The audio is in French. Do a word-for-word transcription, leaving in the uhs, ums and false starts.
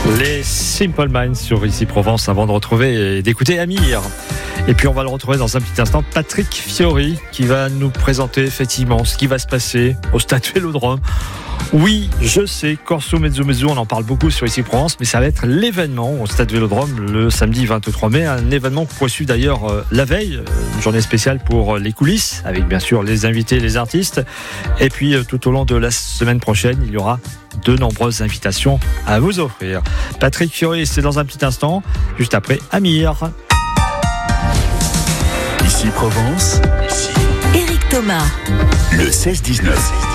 Les Simple Minds sur Ici Provence avant de retrouver et d'écouter Amir. Et puis on va le retrouver dans un petit instant, Patrick Fiori, qui va nous présenter effectivement ce qui va se passer au Stade Vélodrome. Oui, je sais, Corso Mezzo Mezzo, on en parle beaucoup sur Ici Provence, mais ça va être l'événement au Stade Vélodrome le samedi vingt-trois mai, un événement que vous pouvez suivre d'ailleurs euh, la veille, euh, une journée spéciale pour euh, les coulisses, avec bien sûr les invités, les artistes. Et puis euh, tout au long de la semaine prochaine, il y aura de nombreuses invitations à vous offrir. Patrick Fiori, c'est dans un petit instant, juste après Amir. Ici Provence, ici Éric Thomas, le seize dix-neuf.